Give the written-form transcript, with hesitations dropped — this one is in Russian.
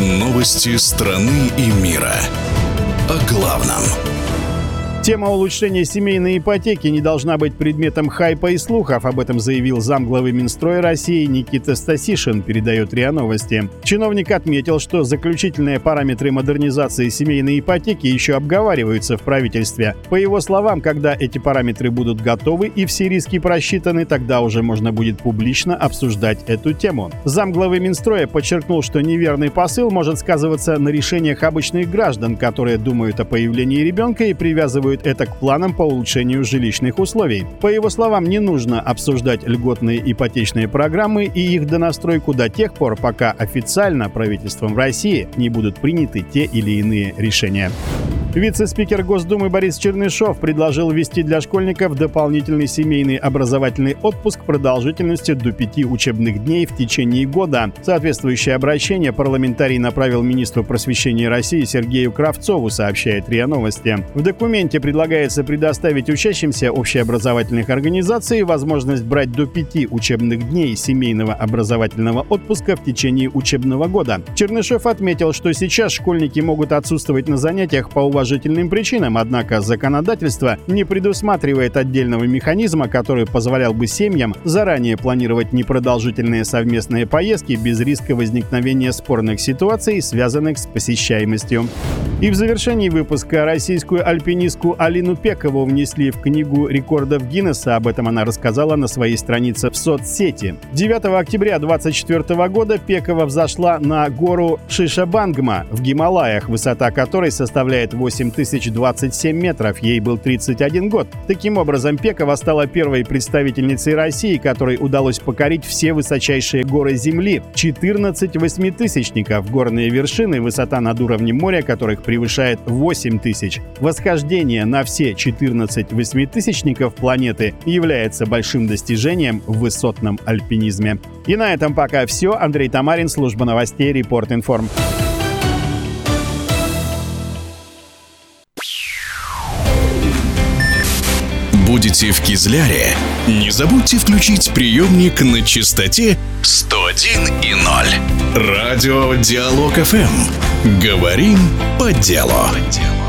Новости страны и мира. О главном. Тема улучшения семейной ипотеки не должна быть предметом хайпа и слухов. Об этом заявил замглавы Минстроя России Никита Стасишин, передает РИА Новости. Чиновник отметил, что заключительные параметры модернизации семейной ипотеки еще обговариваются в правительстве. По его словам, когда эти параметры будут готовы и все риски просчитаны, тогда уже можно будет публично обсуждать эту тему. Замглавы Минстроя подчеркнул, что неверный посыл может сказываться на решениях обычных граждан, которые думают о появлении ребенка и привязывают это к планам по улучшению жилищных условий. По его словам, не нужно обсуждать льготные ипотечные программы и их донастройку до тех пор, пока официально правительством России не будут приняты те или иные решения. Вице-спикер Госдумы Борис Чернышов предложил ввести для школьников дополнительный семейный образовательный отпуск продолжительностью до 5 учебных дней в течение года. Соответствующее обращение парламентарий направил министру просвещения России Сергею Кравцову, сообщает РИА Новости. В документе предлагается предоставить учащимся общеобразовательных организаций возможность брать до 5 учебных дней семейного образовательного отпуска в течение учебного года. Чернышов отметил, что сейчас школьники могут отсутствовать на занятиях по уважительным причинам, однако законодательство не предусматривает отдельного механизма, который позволял бы семьям заранее планировать непродолжительные совместные поездки без риска возникновения спорных ситуаций, связанных с посещаемостью. И в завершении выпуска российскую альпинистку Алину Пекову внесли в Книгу рекордов Гиннесса. Об этом она рассказала на своей странице в соцсети. 9 октября 2024 года Пекова взошла на гору Шишабангма в Гималаях, высота которой составляет 8027 метров. Ей был 31 год. Таким образом, Пекова стала первой представительницей России, которой удалось покорить все высочайшие горы Земли. 14 восьмитысячников, горные вершины, высота над уровнем моря которых превышает 8 тысяч. Восхождение на все 14 восьмитысячников планеты является большим достижением в высотном альпинизме. И на этом пока все. Андрей Тамарин, служба новостей Репорт-Информ. Будете в Кизляре? Не забудьте включить приемник на частоте 101,0. Радио Диалог ФМ. Говорим по делу.